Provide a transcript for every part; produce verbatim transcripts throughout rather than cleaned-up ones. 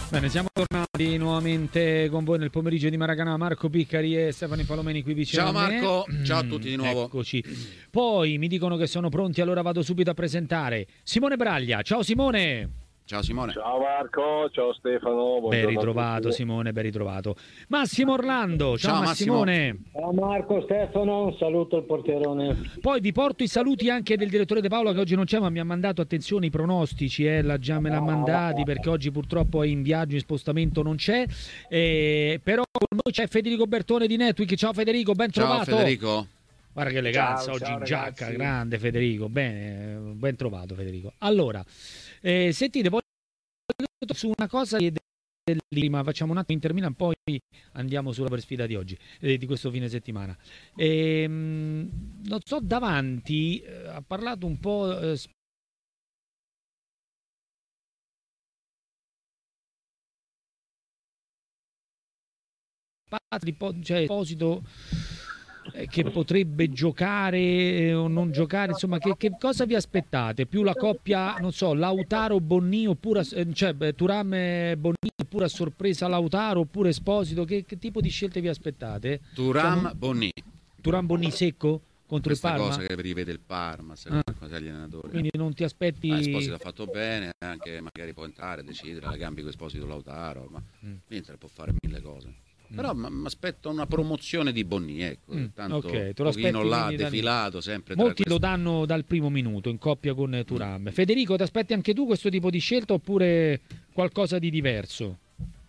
Bene, siamo tornati nuovamente con voi nel pomeriggio di Maracanã. Marco Piccari e Stefano Palomeni qui vicino ciao a me. Marco, ciao a tutti di nuovo. Eccoci. Poi mi dicono che sono pronti, allora vado subito a presentare Simone Braglia. Ciao Simone. Ciao Simone. Ciao Marco, ciao Stefano. Ben ritrovato Simone, ben ritrovato. Massimo Orlando, ciao, Ciao, Massimone. Ciao Marco, Stefano, un saluto al portierone. Poi vi porto i saluti anche del direttore De Paola che oggi non c'è, ma mi ha mandato, attenzione, i pronostici, eh, la già me l'ha mandati perché oggi purtroppo è in viaggio, in spostamento non c'è, eh, però con noi c'è Federico Bertone di Netweek. Ciao Federico, ben trovato. Ciao Federico. Guarda che eleganza, Ciao, oggi ciao, in giacca, ragazzi. grande Federico, bene, ben trovato Federico. Allora, eh, sentite, voglio su una cosa che prima facciamo un attimo Inter Milan, poi andiamo sulla per sfida di oggi, eh, di questo fine settimana. Ehm, non so, davanti eh, ha parlato un po' eh, di po- cioè Esposito eh, che potrebbe giocare eh, o non giocare, insomma, che, che cosa vi aspettate? Più la coppia, non so, Lautaro Bonni oppure eh, cioè beh, Thuram e Bonni oppure a sorpresa Lautaro oppure Esposito, che, che tipo di scelte vi aspettate? Thuram Diciamo, Bonni. Thuram Bonni secco contro Questa il Parma? cosa che rivede il Parma, se Ah. cosa gli allenatori. Quindi non ti aspetti Ah, Esposito ha fatto bene, anche magari può entrare, decidere, la gambi con Esposito Lautaro, ma Mm. l'Inter può fare mille cose. Però mi aspetto una promozione di Bonni, ecco, Mm, tanto ok, te lo pochino aspetti là, quindi da lì. defilato sempre tra Molti lo questi- danno dal primo minuto in coppia con Thuram. Federico, ti aspetti anche tu questo tipo di scelta oppure qualcosa di diverso?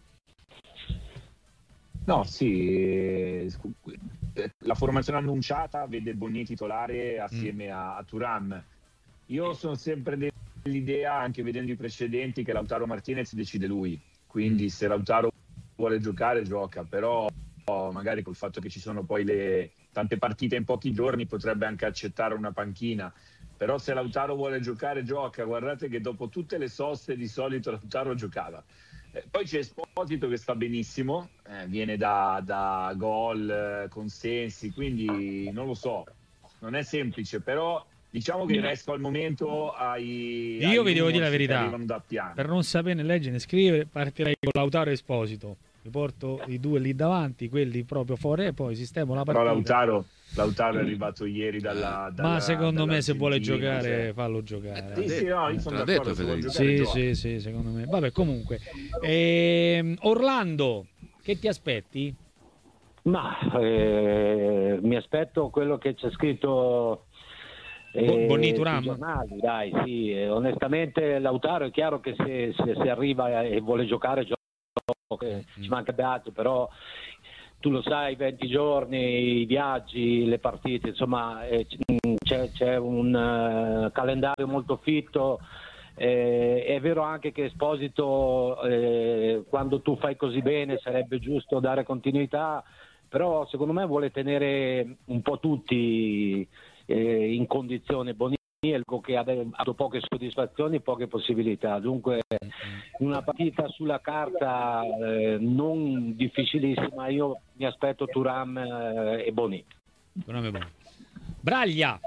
No, sì, eh, la formazione annunciata vede Bonni titolare assieme a, a Thuram. Io sono sempre dell'idea, anche vedendo i precedenti, che Lautaro Martinez decide lui. Quindi se Lautaro vuole giocare, gioca, però magari col fatto che ci sono poi le tante partite in pochi giorni potrebbe anche accettare una panchina. Però se Lautaro vuole giocare, gioca. Guardate che dopo tutte le soste di solito Lautaro giocava. Eh, poi c'è Esposito che sta benissimo, eh, viene da, da gol, eh, consensi, quindi non lo so, non è semplice, però diciamo che resto al momento ai... Io ai vi devo dire la rumors che verità, arrivano da piano. per non sapere né leggere né scrivere partirei con Lautaro e Esposito. Mi porto i due lì davanti, quelli proprio fuori e poi sistemo la Però partita. Lautaro, Lautaro è arrivato ieri dalla, dalla Ma secondo me se vuole dall'Argentina, giocare cioè. fallo giocare. Sì, sì, no, io sono Te l'ha d'accordo, detto se vuole Federico. giocare, Sì, gioca. sì, sì, secondo me. Vabbè, comunque. Ehm, Orlando, che ti aspetti? Ma eh, mi aspetto quello che c'è scritto eh, Bo- Bonni, sui Thuram? giornali, dai, sì. Eh, onestamente Lautaro è chiaro che se, se, se arriva e vuole giocare, gioca, eh, ci manca altro, però tu lo sai, venti giorni, i viaggi, le partite, insomma eh, c'è, c'è un uh, calendario molto fitto. Eh, è vero anche che Esposito eh, quando tu fai così bene sarebbe giusto dare continuità, però secondo me vuole tenere un po' tutti eh, in condizione. Boni è il che ha avuto poche soddisfazioni, poche possibilità, dunque una partita sulla carta eh, non difficilissima. Io mi aspetto Thuram eh, e Boni. Thuram e Bonni. Braglia.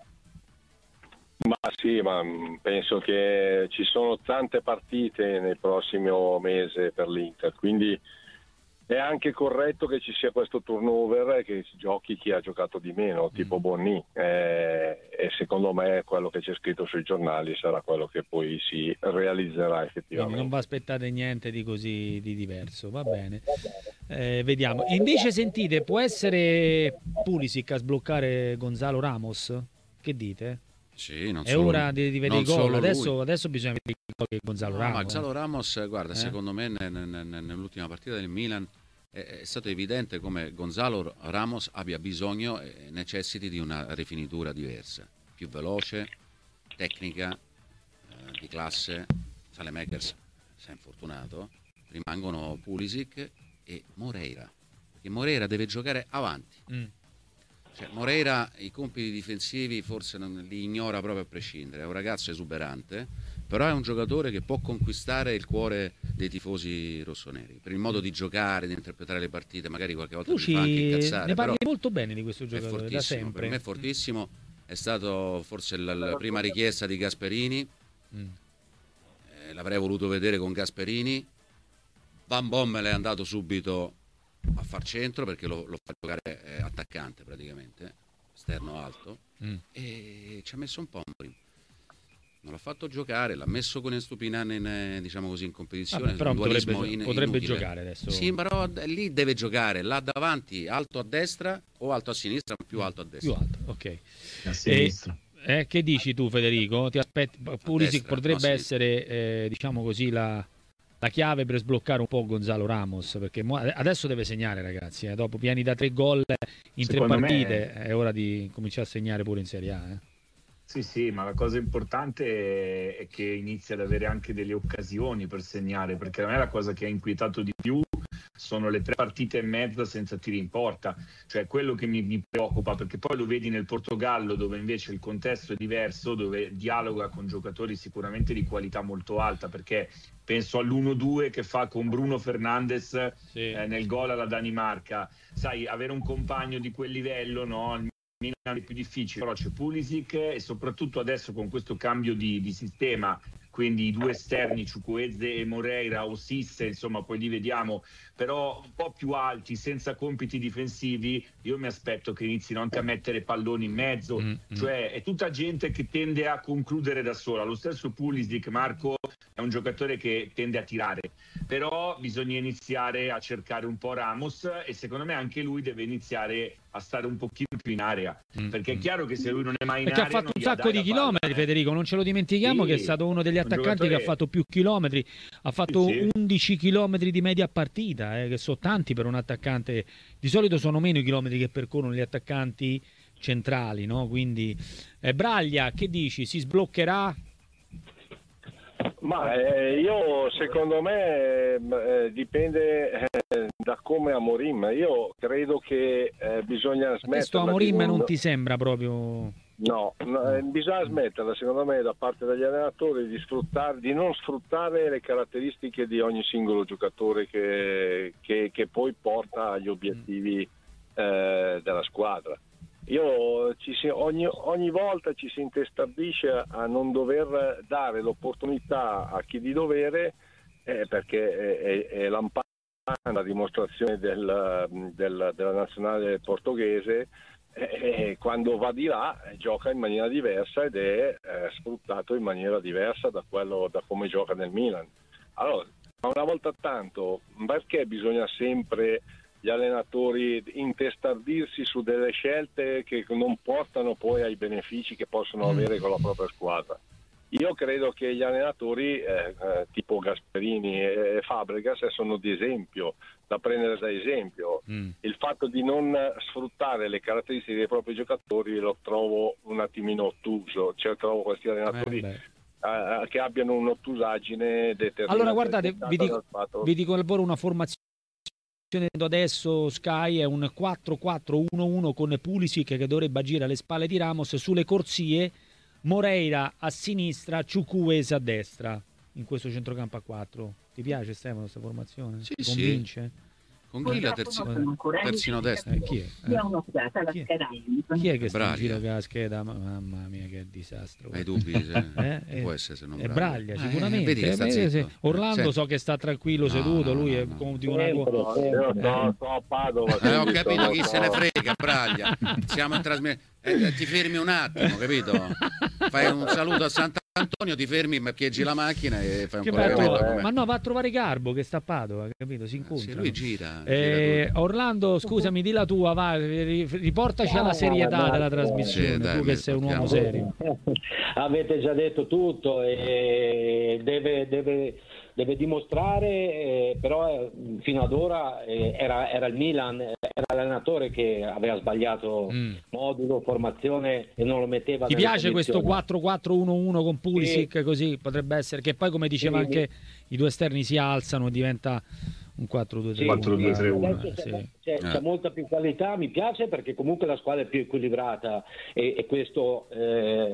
Ma sì, ma penso che ci sono tante partite nel prossimo mese per l'Inter, quindi è anche corretto che ci sia questo turnover e che si giochi chi ha giocato di meno, tipo Bonni, eh, e secondo me quello che c'è scritto sui giornali sarà quello che poi si realizzerà Quindi effettivamente. non vi aspettate niente di così di diverso, va bene. Eh, vediamo. E invece sentite, può essere Pulisic a sbloccare Gonzalo Ramos? Che dite? Sì, non È solo- ora di, di vedere non i gol. solo lui. Adesso, adesso bisogna vedere i gol di Gonzalo No, Ramos. ma Gonzalo Ramos, guarda, Eh? secondo me ne- ne- ne- nell'ultima partita del Milan è, è stato evidente come Gonzalo Ramos abbia bisogno e necessiti di una rifinitura diversa, più veloce, tecnica, eh, di classe. Saelemaekers si è infortunato, rimangono Pulisic e Moreira, perché Moreira deve giocare avanti. Mm. Cioè, Moreira i compiti difensivi forse non li ignora proprio a prescindere, è un ragazzo esuberante, però è un giocatore che può conquistare il cuore dei tifosi rossoneri per il modo di giocare, di interpretare le partite, magari qualche volta Tu ti fa anche ci... incazzare, ne parli però molto bene di questo è giocatore da fortissimo, sempre. per me è fortissimo, è stato forse la, la prima richiesta di Gasperini, Mm. eh, l'avrei voluto vedere con Gasperini, Van Bommel è andato subito a far centro perché lo, lo fa giocare eh, attaccante praticamente, esterno alto, mm. e ci ha messo un po' Amorim. Non l'ha fatto giocare, l'ha messo con Estupinan in, diciamo così, in competizione. Vabbè, però un potrebbe, in, potrebbe inutile. giocare adesso. Sì, però lì deve giocare, là davanti, alto a destra o alto a sinistra, più alto a destra. Più alto, ok. A sinistra. E, eh, che dici tu, Federico? Ti aspetti, Pulisic destra, potrebbe no, essere, eh, diciamo così, la, la chiave per sbloccare un po' Gonzalo Ramos, perché mo, adesso deve segnare, ragazzi, eh, dopo pieni da tre gol in Secondo tre partite, me... è ora di cominciare a segnare pure in Serie A. Eh. Sì, sì, ma la cosa importante è che inizia ad avere anche delle occasioni per segnare, perché a me la cosa che ha inquietato di più sono le tre partite e mezza senza tiri in porta, cioè quello che mi, mi preoccupa, perché poi lo vedi nel Portogallo, dove invece il contesto è diverso, dove dialoga con giocatori sicuramente di qualità molto alta, perché penso all'uno due che fa con Bruno Fernandes, sì, eh, nel gol alla Danimarca. Sai, avere un compagno di quel livello, no? Milan è più difficile, però c'è Pulisic, e soprattutto adesso con questo cambio di, di sistema, quindi i due esterni, Chukwueze e Moreira o Sisse, insomma poi li vediamo, però un po' più alti, senza compiti difensivi, io mi aspetto che inizino anche a mettere palloni in mezzo, mm-hmm. cioè è tutta gente che tende a concludere da sola. Lo stesso Pulisic, Marco, è un giocatore che tende a tirare, però bisogna iniziare a cercare un po' Ramos, e secondo me anche lui deve iniziare a stare un pochino più in area, mm-hmm. perché è chiaro che se lui non è mai in perché area, ha fatto un sacco di chilometri, palla, eh. Federico, non ce lo dimentichiamo, sì, che è stato uno degli attaccanti giocatore... che ha fatto più chilometri, ha fatto sì, sì. undici chilometri di media partita, eh, che sono tanti per un attaccante. Di solito sono meno i chilometri che percorrono gli attaccanti centrali, no? Quindi eh, Braglia, che dici? Si sbloccherà? Ma eh, io secondo me eh, dipende eh, da come Amorim. Io credo che eh, bisogna smettere. Questo Amorim non... non ti sembra proprio? No, no eh, bisogna smetterla secondo me da parte degli allenatori di sfruttare, di non sfruttare le caratteristiche di ogni singolo giocatore che, che, che poi porta agli obiettivi eh, della squadra. Io ci si, ogni, ogni volta ci si intestardisce a non dover dare l'opportunità a chi di dovere, eh, perché è, è, è lampante la dimostrazione del, del, della nazionale portoghese, eh, quando va di là eh, gioca in maniera diversa ed è eh, sfruttato in maniera diversa da, quello, da come gioca nel Milan. Allora, una volta tanto, perché bisogna sempre gli allenatori intestardirsi su delle scelte che non portano poi ai benefici che possono avere con la propria squadra? Io credo che gli allenatori eh, eh, tipo Gasperini e Fabregas sono di esempio, da prendere da esempio. Mm. Il fatto di non sfruttare le caratteristiche dei propri giocatori lo trovo un attimino ottuso, cioè trovo questi allenatori eh, eh, che abbiano un'ottusaggine determinata. Allora guardate, vi dico, fatto... vi dico una formazione adesso Sky è un quattro quattro uno uno con Pulisic che dovrebbe agire alle spalle di Ramos, sulle corsie Moreira a sinistra, Chukwueze a destra in questo centrocampo a quattro. Ti piace Stefano questa formazione? Sì, ti convince? Sì. Con chi la terzino, terzino destra? Eh, chi è? Eh? Chi è? Chi è che sta in giro con la scheda? Mamma mia, che disastro. Hai dubbi? Se... eh? Può essere se non è Braglia, sicuramente. Eh, vedi che sta Orlando Senti. so che sta tranquillo no, seduto, no, lui no, è no. come di una cosa. Io sto, sto a Padova. Eh, ho capito chi se ne frega, Braglia. Siamo in trasmissione. Eh, ti fermi un attimo, capito? Fai un saluto a Sant'Antonio, ti fermi, pieggi la macchina e fai un che collegamento. Eh. Ma no, va a trovare Garbo che sta a Padova, capito? Si incontra. Sì, lui gira. Eh, gira Orlando, scusami, di la tua, va, riportaci alla serietà della trasmissione, sì, dai, tu che sei un uomo serio. Avete già detto tutto e deve, deve, deve dimostrare, eh, però eh, fino ad ora eh, era, era il Milan, era l'allenatore che aveva sbagliato mm. modulo, formazione e non lo metteva. Ti piace questo quattro quattro uno uno con Pulisic, sì. Così potrebbe essere, che poi come diceva sì. anche i due esterni si alzano e diventa un quattro due tre uno. C'è, c'è, c'è eh. molta più qualità, mi piace perché comunque la squadra è più equilibrata e, e questo eh,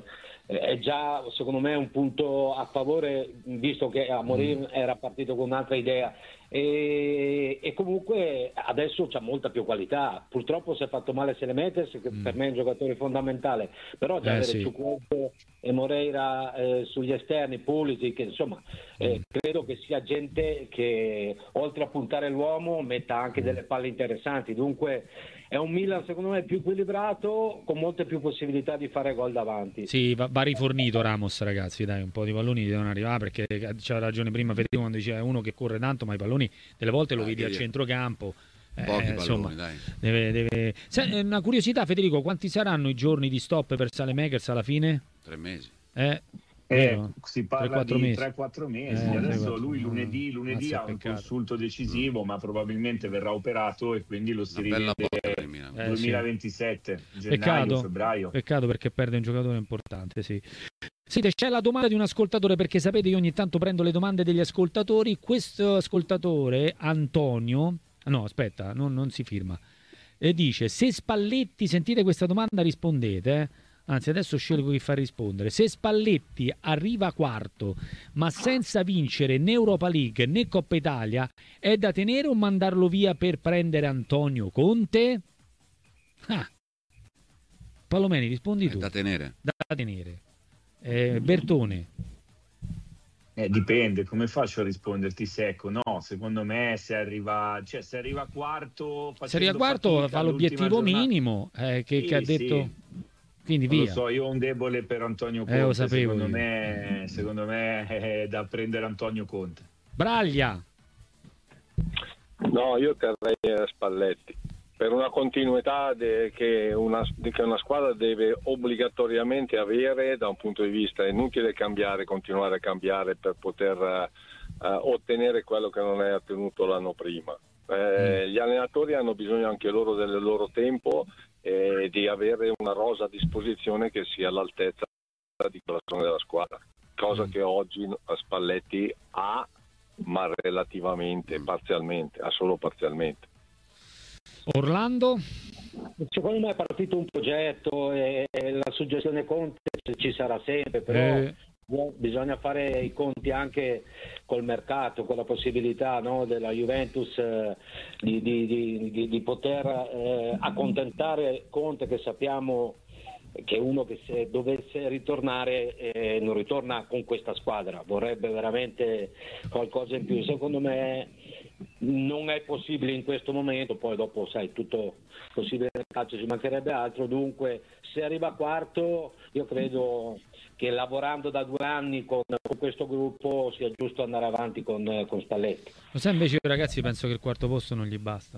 è già secondo me un punto a favore, visto che Amorim mm. era partito con un'altra idea, e, e comunque adesso c'ha molta più qualità. Purtroppo si è fatto male Selemakers, che mm. per me è un giocatore fondamentale, però già eh, avere sì. Chukwueze e Moreira eh, sugli esterni, Pulisic, insomma eh, mm. credo che sia gente che oltre a puntare l'uomo metta anche delle palle interessanti, dunque è un Milan secondo me più equilibrato, con molte più possibilità di fare gol davanti. Sì, va, va rifornito Ramos, ragazzi, dai, un po' di palloni devono arrivare, perché c'era ragione prima Federico quando diceva è uno che corre tanto, ma i palloni delle volte lo ah, vedi a via. centrocampo. Pochi eh, palloni, insomma, dai. Deve, deve... Se, una curiosità, Federico, quanti saranno i giorni di stop per Salemakers alla fine? Tre mesi. Eh, Eh, si parla tre, di mesi. tre quattro mesi. Eh, Adesso tre, lui lunedì, lunedì Mazza, ha un peccato. consulto decisivo, ma probabilmente verrà operato e quindi lo si Una bella rivede botta per Milan. Eh, duemilaventisette, gennaio, Peccato, febbraio. peccato perché perde un giocatore importante, sì. Sì, c'è la domanda di un ascoltatore, perché sapete io ogni tanto prendo le domande degli ascoltatori. Questo ascoltatore, Antonio, no aspetta, non, non si firma, e dice: se Spalletti, sentite questa domanda, rispondete, eh? Anzi adesso scelgo chi fa rispondere. Se Spalletti arriva quarto ma senza vincere né Europa League né Coppa Italia, è da tenere o mandarlo via per prendere Antonio Conte? Ah. Palomeni, rispondi È tu. da tenere. Da tenere. Eh, Bertone. Eh, dipende, come faccio a risponderti secco? No, secondo me se arriva, cioè se arriva quarto, Se arriva quarto fa l'obiettivo giornata... minimo eh, che, sì, che ha detto. Sì. Quindi non via. lo so, io ho un debole per Antonio Conte. Eh, lo sapevo secondo io. me, secondo me è da prendere Antonio Conte. Braglia. No, io terrei Spalletti per una continuità de, che, una, che una squadra deve obbligatoriamente avere da un punto di vista. È inutile cambiare, continuare a cambiare per poter uh, ottenere quello che non è ottenuto l'anno prima. Eh, mm. Gli allenatori hanno bisogno anche loro del loro tempo e di avere una rosa a disposizione che sia all'altezza di quella della squadra, cosa mm. che oggi Spalletti ha, ma relativamente, parzialmente, ha solo parzialmente. Orlando? Secondo me è partito un progetto e la suggestione Conte ci sarà sempre, però eh. bisogna fare i conti anche col mercato, con la possibilità, no, della Juventus eh, di, di, di, di poter eh, accontentare Conte, che sappiamo che è uno che se dovesse ritornare eh, non ritorna con questa squadra, vorrebbe veramente qualcosa in più. Secondo me non è possibile in questo momento, poi dopo sai tutto possibile nel calcio, ci mancherebbe altro. Dunque se arriva quarto io credo che lavorando da due anni con, con questo gruppo sia giusto andare avanti con, con Spalletti. Lo sai, invece ragazzi, penso che il quarto posto non gli basta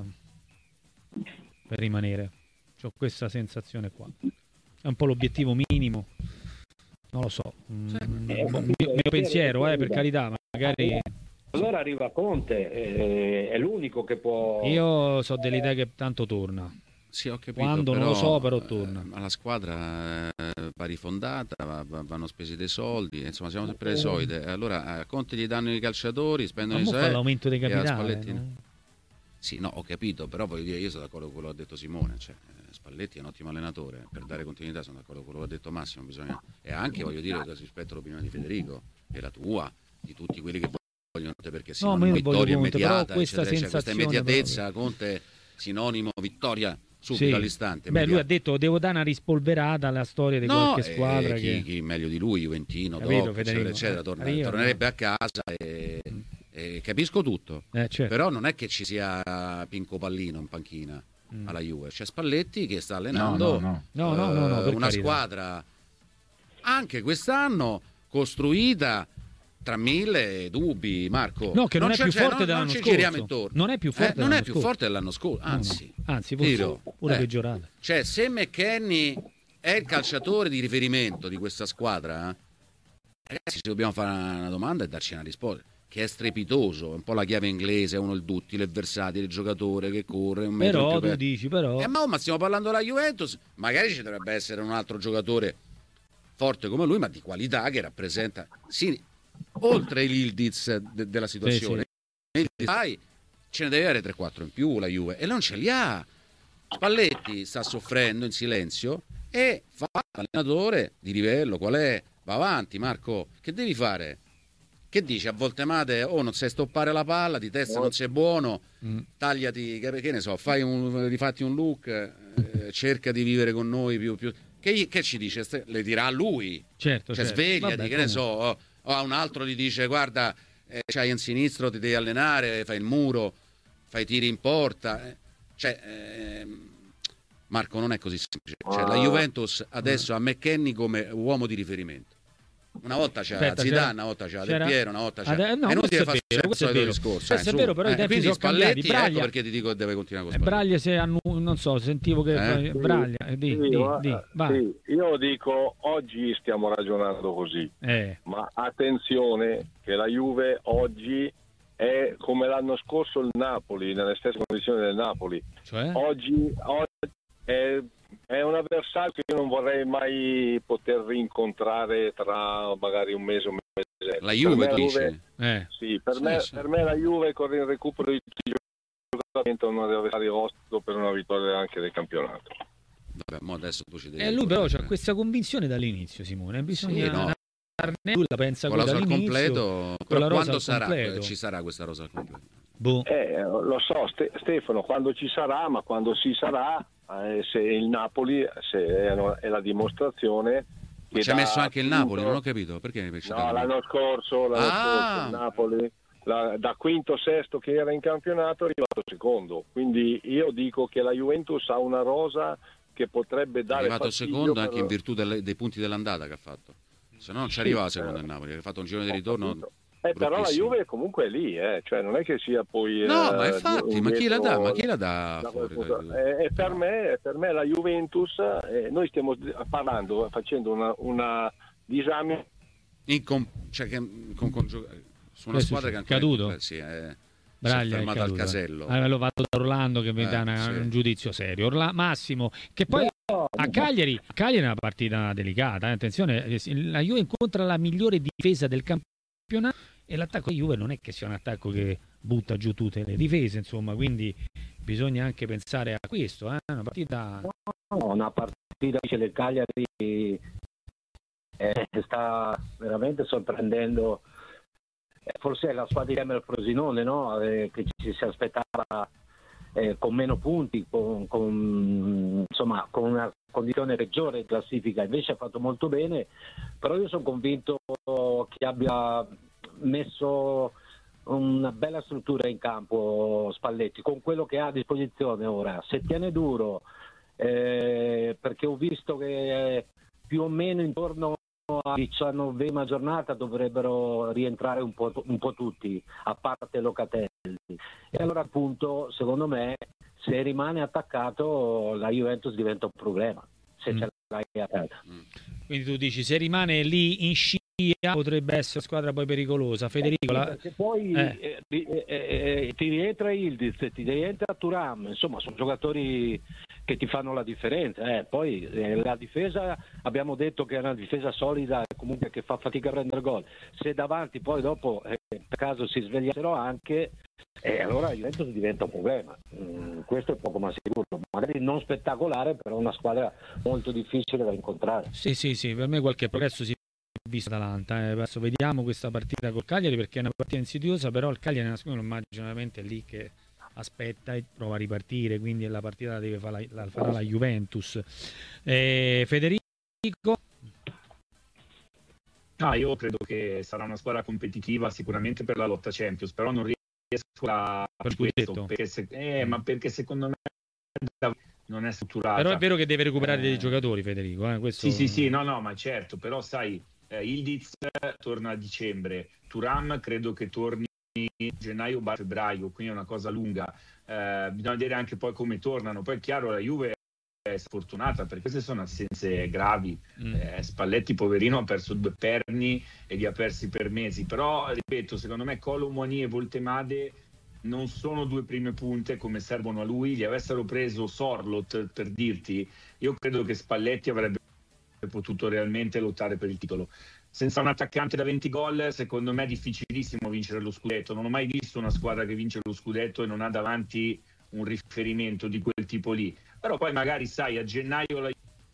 per rimanere, ho questa sensazione qua, è un po' l'obiettivo minimo, non lo so, mm, eh, mio, mio pensiero eh, per carità, magari allora arriva Conte, eh, è l'unico che può. Io so dell'idea che tanto torna. Sì, ho capito, quando però, non lo so, però torna. Ma la squadra eh, va rifondata, va, va, vanno spesi dei soldi, insomma siamo sempre le solite. Allora a Conte gli danno i calciatori, spendono i soldi. Ma fa l'aumento dei capitali, Spalletti... no? Sì, no, ho capito, però voglio dire, io sono d'accordo con quello che ha detto Simone, cioè Spalletti è un ottimo allenatore, per dare continuità sono d'accordo con quello che ha detto Massimo, bisogna... e anche voglio dire che rispetto all'opinione di Federico e la tua, di tutti quelli che vogliono, perché sinonimo no, vittoria Conte, immediata, questa, eccetera, questa immediatezza, proprio. Conte sinonimo vittoria subito sì. all'istante. Beh, immediata. lui ha detto devo dare una rispolverata alla storia di no, qualche squadra eh, chi, che... chi meglio di lui, Juventino, Capito, dopo, eccetera, eccetera, torna, Arriva, tornerebbe no? a casa e, e capisco tutto, eh, certo. però non è che ci sia Pinco Pallino in panchina mm. alla Juve, c'è Spalletti che sta allenando no, no, no. uh, no, no, no, una carità. squadra anche quest'anno costruita tra mille dubbi, Marco. No, che non, non è più cioè, forte non, dell'anno non ci scorso. giriamo intorno. Non è più forte, eh, non è più scorso. forte dell'anno scorso, anzi, no, no. anzi forse tiro, pure eh. peggiorata. Cioè, se McKennie è il calciatore di riferimento di questa squadra, eh, ragazzi, ci dobbiamo fare una domanda e darci una risposta. Che è strepitoso, è un po' la chiave inglese, uno il duttile, il versatile, il giocatore che corre un metro però più tu per... dici però eh, ma, oh, ma stiamo parlando della Juventus, magari ci dovrebbe essere un altro giocatore forte come lui, ma di qualità, che rappresenta sì, oltre l'Ildiz de- della situazione, sì, sì. Dai, ce ne deve avere tre quattro in più la Juve e non ce li ha. Spalletti sta soffrendo in silenzio e fa l'allenatore di livello, qual è? Va avanti, Marco, che devi fare? Che dici? A volte mate, oh, non sai stoppare la palla, di testa non sei buono, mm. tagliati, che, che ne so, fai un, rifatti un look, eh, cerca di vivere con noi più... più. Che, che ci dice? Le dirà lui, certo, cioè certo. svegliati, Vabbè, che ne so, o, o a un altro gli dice guarda, eh, c'hai in sinistro, ti devi allenare, fai il muro, fai tiri in porta, eh. Cioè... Eh, Marco, non è così semplice. Cioè, la Juventus adesso ha McKennie come uomo di riferimento. Una volta c'era Aspetta, Zidane, c'era... una volta c'era, c'era Del Piero, una volta c'era... Ade... No, è inutile fare il solito discorso. Questo eh, è vero, però eh, i tempi quindi sono Spalletti, cambiati. Braglia... ecco perché ti dico che deve continuare con Spalletti. Eh, Braglia, se hanno, non so, sentivo che... Eh? Braglia, eh, di, sì, di, ma... di, vai. Sì. Io dico, oggi stiamo ragionando così, eh. ma attenzione che la Juve oggi è come l'anno scorso il Napoli, nelle stesse condizioni del Napoli. Cioè? Oggi, oggi è... È un avversario che io non vorrei mai poter rincontrare tra magari un mese o un mese. La Juve, tu dici? Eh. Sì, per, sì, me, sì. per me la Juve con il recupero di tutti i giocatori è un avversario ostico per una vittoria anche del campionato. Vabbè, mo adesso tu ci devi E lui però ha questa convinzione dall'inizio, Simone. Bisogna sì, no. Lui la pensa con la rosa al completo, però la quando rosa sarà, completo. ci sarà questa rosa al completo? Boh. Eh, lo so, Ste- Stefano, quando ci sarà, ma quando si sarà, eh, se il Napoli se è, è la dimostrazione che ci ha messo anche il punto... Napoli, non ho capito perché no, l'anno scorso, l'anno ah! scorso il Napoli la, da quinto sesto che era in campionato è arrivato secondo, quindi io dico che la Juventus ha una rosa che potrebbe dare è arrivato secondo per... anche in virtù delle, dei punti dell'andata che ha fatto, se no non ci arrivava sì, secondo il Napoli, che ha fatto un giro di ritorno. Eh, però la Juve comunque è lì, eh. Cioè non è che sia poi... No, eh, ma infatti, ma chi la dà? Ma chi la dà da fuori? E eh, per, me, per me la Juventus, eh, noi stiamo parlando, facendo una, una disamina... In com- cioè che, con, con, su una che squadra che ancora caduto. È, sì, è, Braglia è fermata è al casello. Allora, lo vado da Orlando che mi eh, dà una, sì. un giudizio serio. Orla- Massimo, che poi a Cagliari, a Cagliari è una partita delicata, eh. Attenzione, la Juve incontra la migliore difesa del campionato e l'attacco di Juve non è che sia un attacco che butta giù tutte le difese, insomma, quindi bisogna anche pensare a questo, eh? Una partita... No, una partita del Cagliari eh, sta veramente sorprendendo, eh, forse è la squadra di Emer Frosinone, no? eh, che ci si aspettava eh, con meno punti, con, con, insomma, con una condizione peggiore in classifica, invece ha fatto molto bene, però io sono convinto che abbia messo una bella struttura in campo Spalletti con quello che ha a disposizione ora, se tiene duro, eh, perché ho visto che più o meno intorno alla diciannovesima giornata dovrebbero rientrare un po', un po' tutti, a parte Locatelli, e allora appunto secondo me se rimane attaccato la Juventus diventa un problema, se mm. ce l'hai attaccata. Quindi tu dici se rimane lì in scia potrebbe essere squadra poi pericolosa. Federico, eh sì, la... perché poi eh. Eh, eh, eh, ti rientra Ildiz, ti rientra Thuram, insomma sono giocatori che ti fanno la differenza, eh. Poi eh, la difesa abbiamo detto che è una difesa solida e comunque che fa fatica a prendere gol, se davanti poi dopo eh, per caso si svegliassero anche, eh, allora il Juventus diventa un problema. Mm, questo è poco ma sicuro, magari non spettacolare, però una squadra molto difficile da incontrare. Sì, sì, sì, per me qualche progresso si è visto Atalanta, eh. Adesso vediamo questa partita col Cagliari perché è una partita insidiosa, però il Cagliari è una squadra, lo immagino veramente lì che aspetta e prova a ripartire, quindi la partita la deve fare la, la farà la Juventus. Eh, Federico? Ah, io credo che sarà una squadra competitiva sicuramente per la lotta Champions, però non riesco a per questo, perché se, eh, ma perché secondo me non è strutturata. Però è vero che deve recuperare eh, dei giocatori, Federico. Eh? Questo... Sì, sì, sì, no, no, ma certo, però sai, eh, Ildiz torna a dicembre, Thuram credo che torni gennaio o febbraio, quindi è una cosa lunga. Eh, bisogna vedere anche poi come tornano. Poi è chiaro, la Juve è sfortunata perché queste sono assenze gravi. Mm. Eh, Spalletti poverino ha perso due perni e li ha persi per mesi, però ripeto, secondo me Kolo Muani e Voltemade non sono due prime punte come servono a lui. Gli avessero preso Sorlot, per dirti, io credo che Spalletti avrebbe potuto realmente lottare per il titolo. Senza un attaccante da venti gol, secondo me è difficilissimo vincere lo scudetto. Non ho mai visto una squadra che vince lo scudetto e non ha davanti un riferimento di quel tipo lì. Però poi magari, sai, a gennaio la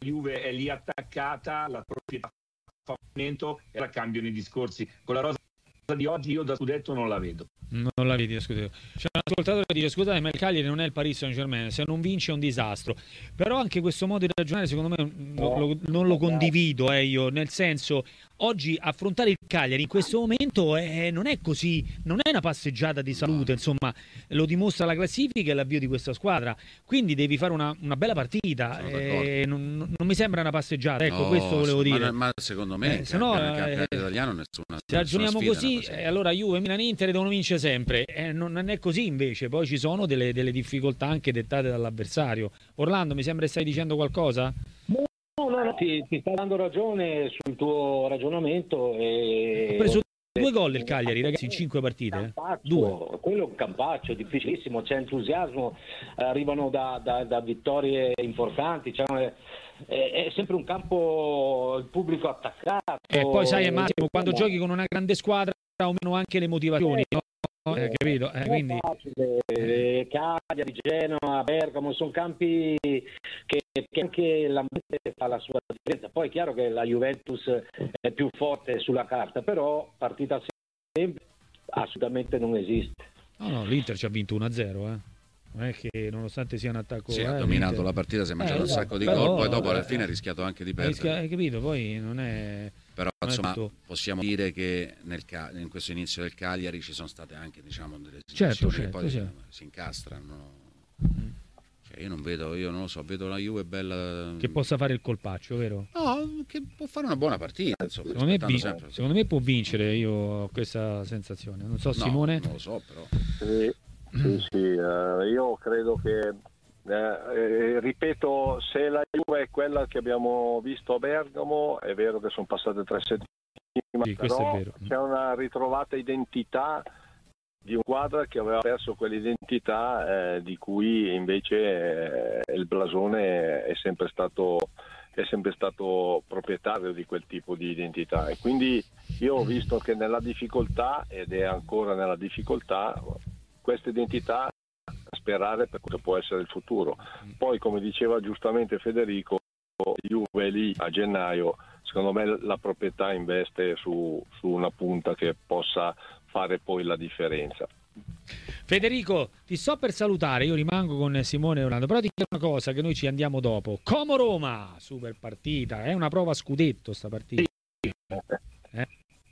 Juve è lì attaccata, la proprietà fa movimento e la cambiano i discorsi. Con la rosa di oggi io da scudetto non la vedo. Non la vedi, scusate. C'è un ascoltatore che dice: scusate, ma il Cagliari non è il Paris Saint-Germain, se non vince è un disastro. Però anche questo modo di ragionare secondo me no, lo, non lo condivido eh, io, nel senso, oggi affrontare il Cagliari in questo momento è, non è così, non è una passeggiata di salute, insomma, lo dimostra la classifica e l'avvio di questa squadra, quindi devi fare una, una bella partita, eh, non, non mi sembra una passeggiata, ecco, no, questo volevo ma, dire. Ma secondo me eh, se no, nel campionato eh, italiano nessuna, se ragioniamo nessuna così, eh, allora Juve, Milan, Inter devono vincere sempre, eh, non, non è così invece, poi ci sono delle, delle difficoltà anche dettate dall'avversario. Orlando, mi sembra che stai dicendo qualcosa? No, no, no, ti, ti sta dando ragione sul tuo ragionamento. E... Ha preso due gol il Cagliari, ragazzi, in cinque partite. Campaccio, Due. Quello è un campaccio, è difficilissimo, c'è entusiasmo, arrivano da, da, da vittorie importanti, c'è, è, è sempre un campo, il pubblico attaccato. E poi sai, Massimo, quando no. giochi con una grande squadra aumentano anche le motivazioni, no? Eh, capito? Eh, quindi... facile. Cagliari, Genoa, Bergamo sono campi che, che anche l'ambiente fa la sua differenza. Poi è chiaro che la Juventus è più forte sulla carta, però partita sempre assolutamente non esiste. No, no, l'Inter ci ha vinto uno a zero, eh. Non è che nonostante sia un attacco, sì, eh, ha dominato l'Inter... la partita, si è mangiato eh, un sacco di però, gol, poi dopo alla eh, fine ha rischiato anche di perdere. Hai capito? Poi non è... Però non insomma è tutto... possiamo dire che nel in questo inizio del Cagliari ci sono state anche, diciamo, delle certo, situazioni certo, che poi certo. si, si incastrano. Cioè, io non vedo, io non lo so, vedo la Juve bella... Che possa fare il colpaccio, vero? No, che può fare una buona partita, insomma. Secondo me, vi... sempre... secondo me può vincere, io ho questa sensazione. Non so, no, Simone? non lo so, però... Sì, sì, sì. Uh, io credo che... Eh, ripeto, se la Juve è quella che abbiamo visto a Bergamo, è vero che sono passate tre settimane, sì, però è vero. c'è una ritrovata identità di una squadra che aveva perso quell'identità eh, di cui invece eh, il blasone è sempre stato è sempre stato proprietario di quel tipo di identità, e quindi io ho visto che nella difficoltà, ed è ancora nella difficoltà, questa identità sperare per cosa può essere il futuro. Poi, come diceva giustamente Federico, Juve lì a gennaio, secondo me la proprietà investe su, su una punta che possa fare poi la differenza. Federico, ti sto per salutare, io rimango con Simone e Orlando, però ti chiedo una cosa, che noi ci andiamo dopo. Como Roma, super partita, è una prova a scudetto sta partita. Eh?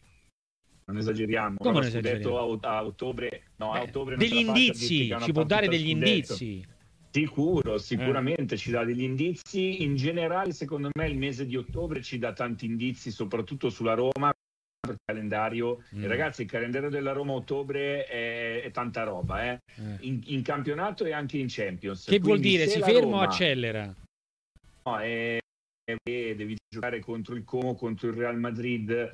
Non esageriamo, come non esageriamo? A, a ottobre, no, Beh, a ottobre degli indizi, ci può dare degli scudetto. indizi. Sicuro, sicuramente eh. ci dà degli indizi. In generale, secondo me, il mese di ottobre ci dà tanti indizi, soprattutto sulla Roma, per il calendario. Mm. E ragazzi, il calendario della Roma a ottobre è, è tanta roba, eh? Eh. In, in campionato e anche in Champions. Che vuol dire? Si ferma Roma, o accelera? No, è, è, devi giocare contro il Como, contro il Real Madrid. Eh.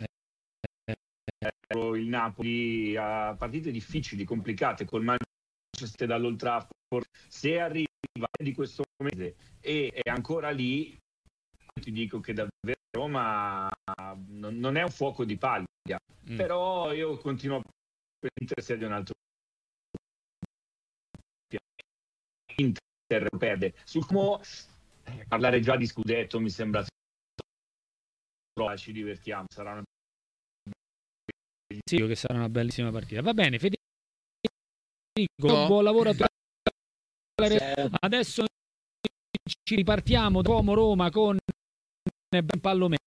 Il Napoli a partite difficili, complicate, col Manchester dall'Old Trafford. Se arriva di questo mese e è ancora lì, ti dico che davvero Roma non è un fuoco di paglia, mm. però io continuo a pensare di un altro Inter perde sul Como. Parlare già di scudetto mi sembra, ci divertiamo, sarà una sì, che sarà una bellissima partita. Va bene, Federico, no. buon lavoro a tutti. Adesso ci ripartiamo Como Roma con Ben Palomero.